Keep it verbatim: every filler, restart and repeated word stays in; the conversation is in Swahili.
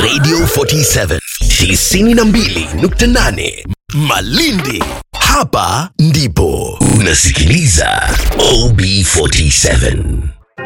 Radio forty-seven tisini na mbili nukta nane Malindi. Hapa ndipo unasikiliza O B forty-seven.